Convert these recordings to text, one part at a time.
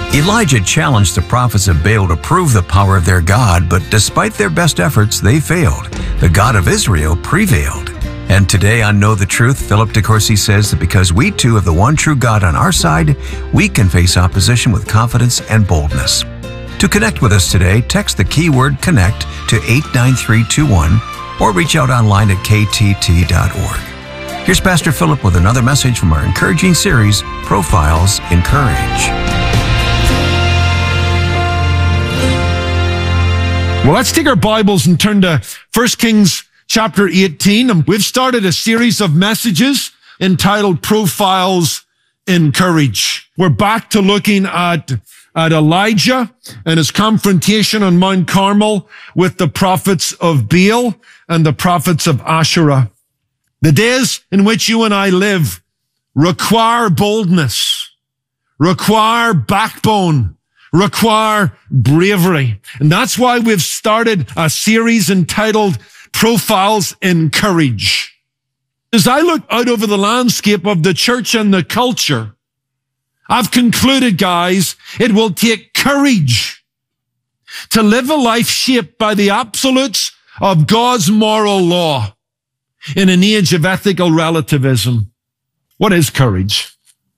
Elijah challenged the prophets of Baal to prove the power of their God, but despite their best efforts, they failed. The God of Israel prevailed. And today on Know the Truth, Philip DeCourcy says that because we too have the one true God on our side, we can face opposition with confidence and boldness. To connect with us today, text the keyword CONNECT to 89321 or reach out online at ktt.org. Here's Pastor Philip with another message from our encouraging series, Profiles in Courage. Well, let's take our Bibles and turn to 1 Kings chapter 18. And we've started a series of messages entitled Profiles in Courage. We're back to looking at Elijah and his confrontation on Mount Carmel with the prophets of Baal and the prophets of Asherah. The days in which you and I live require boldness, require backbone, require bravery. And that's why we've started a series entitled Profiles in Courage. As I look out over the landscape of the church and the culture, I've concluded, guys, it will take courage to live a life shaped by the absolutes of God's moral law in an age of ethical relativism. What is courage?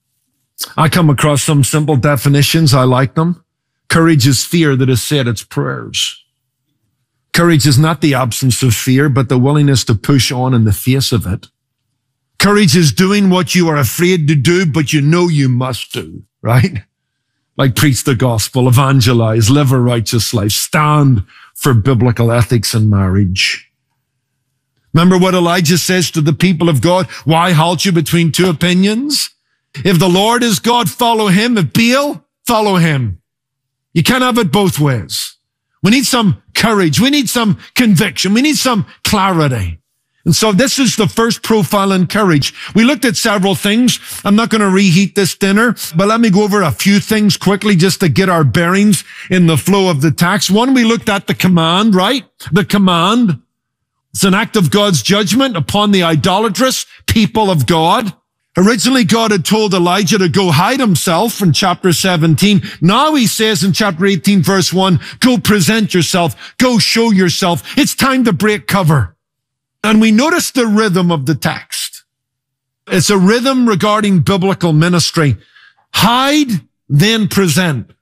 I come across some simple definitions. I like them. Courage is fear that has said its prayers. Courage is not the absence of fear, but the willingness to push on in the face of it. Courage is doing what you are afraid to do, but you know you must do, right? Like preach the gospel, evangelize, live a righteous life, stand for biblical ethics in marriage. Remember what Elijah says to the people of God? Why halt you between two opinions? If the Lord is God, follow him. If Baal, follow him. You can't have it both ways. We need some courage. We need some conviction. We need some clarity. And so this is the first profile in courage. We looked at several things. I'm not going to reheat this dinner, but let me go over a few things quickly just to get our bearings in the flow of the text. One, we looked at the command, right? The command. It's an act of God's judgment upon the idolatrous people of God. Originally, God had told Elijah to go hide himself in chapter 17. Now he says in chapter 18, verse 1, go present yourself, go show yourself. It's time to break cover. And we notice the rhythm of the text. It's a rhythm regarding biblical ministry. Hide, then present.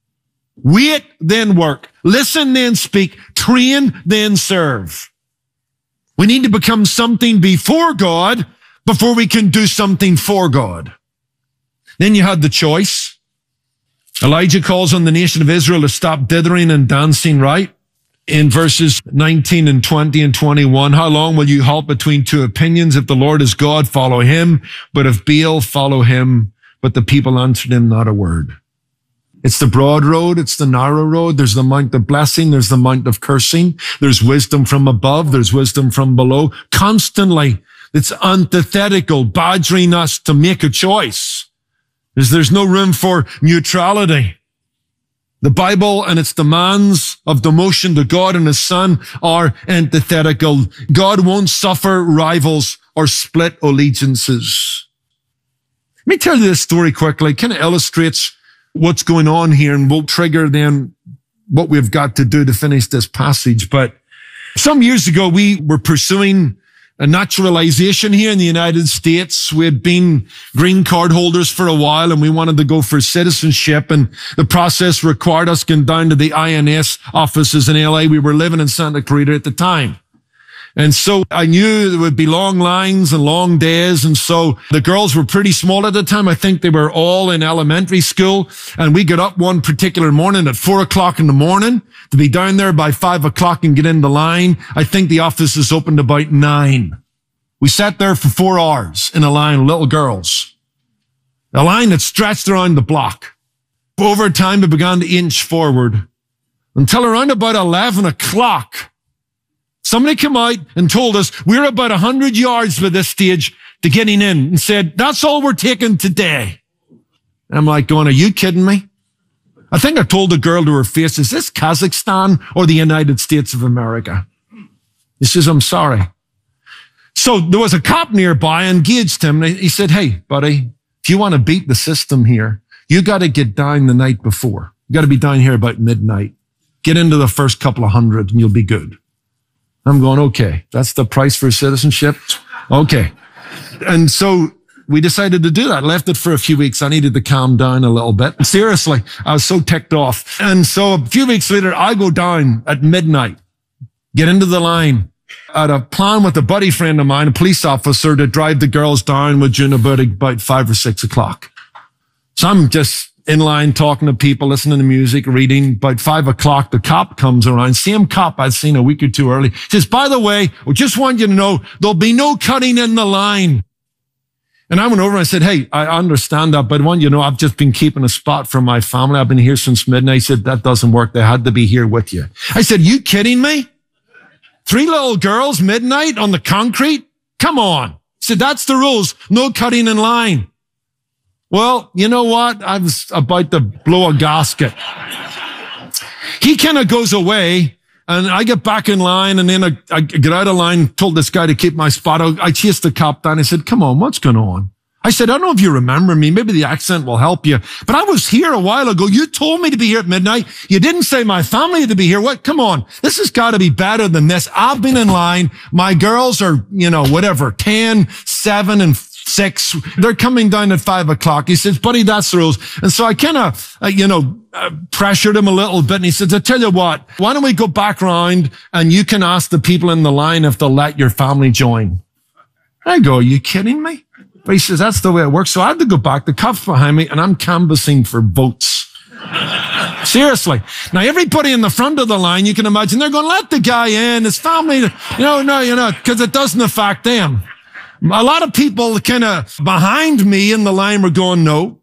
Wait, then work. Listen, then speak. Train, then serve. We need to become something before God before we can do something for God. Then you had the choice. Elijah calls on the nation of Israel to stop dithering and dancing, right? In verses 19 and 20 and 21, how long will you halt between two opinions? If the Lord is God, follow him. But if Baal, follow him. But the people answered him not a word. It's the broad road. It's the narrow road. There's the mount of blessing. There's the mount of cursing. There's wisdom from above. There's wisdom from below. Constantly, it's antithetical, badgering us to make a choice. There's no room for neutrality. The Bible and its demands of devotion to God and his Son are antithetical. God won't suffer rivals or split allegiances. Let me tell you this story quickly. It kind of illustrates what's going on here, and we'll trigger then what we've got to do to finish this passage. But some years ago, we were pursuing a naturalization here in the United States. We had been green card holders for a while, and we wanted to go for citizenship, and the process required us going down to the INS offices in LA. We were living in Santa Clarita at the time. And so I knew there would be long lines and long days. And so the girls were pretty small at the time. I think they were all in elementary school. And we got up one particular morning at 4:00 in the morning to be down there by 5:00 and get in the line. I think the offices opened about 9. We sat there for 4 hours in a line, little girls. A line that stretched around the block. Over time, it began to inch forward until around about 11:00. Somebody came out and told us we're about 100 yards by this stage to getting in and said, that's all we're taking today. And I'm like going, are you kidding me? I think I told the girl to her face, is this Kazakhstan or the United States of America? He says, I'm sorry. So there was a cop nearby, I engaged him. And he said, hey, buddy, if you want to beat the system here, You got to get down the night before. You got to be down here about midnight. Get into the first couple of hundred and you'll be good. I'm going, okay, that's the price for citizenship. Okay. And so we decided to do that. Left it for a few weeks. I needed to calm down a little bit. Seriously, I was so ticked off. And so a few weeks later, I go down at midnight, get into the line. I had a plan with a buddy friend of mine, a police officer, to drive the girls down with June about 5 or 6 o'clock. So I'm just in line talking to people, listening to music, reading. About 5 o'clock, the cop comes around. Same cop I'd seen a week or two early. He says, by the way, I just want you to know there'll be no cutting in the line. And I went over and I said, hey, I understand that, but I want you to know I've just been keeping a spot for my family. I've been here since midnight. He said, that doesn't work. They had to be here with you. I said, you kidding me? 3 little girls, midnight on the concrete? Come on. He said, that's the rules. No cutting in line. Well, you know what? I was about to blow a gasket. He kind of goes away and I get back in line and then I get out of line, told this guy to keep my spot. I chased the cop down. I said, come on, what's going on? I said, I don't know if you remember me. Maybe the accent will help you. But I was here a while ago. You told me to be here at midnight. You didn't say my family had to be here. What? Come on. This has got to be better than this. I've been in line. My girls are, 10, 7, and 6. They're coming down at 5 o'clock. He says, buddy, that's the rules. And so I kind of, pressured him a little bit. And he says, I tell you what, why don't we go back round and you can ask the people in the line if they'll let your family join. I go, are you kidding me? But he says, that's the way it works. So I had to go back. The cop's behind me and I'm canvassing for votes. Seriously. Now, everybody in the front of the line, you can imagine, they're going, let the guy in, his family. No, because it doesn't affect them. A lot of people kind of behind me in the line were going, no.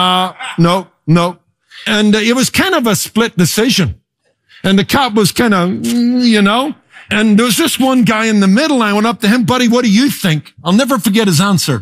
And it was kind of a split decision. And the cop was kind of, and there was this one guy in the middle. I went up to him, buddy, what do you think? I'll never forget his answer.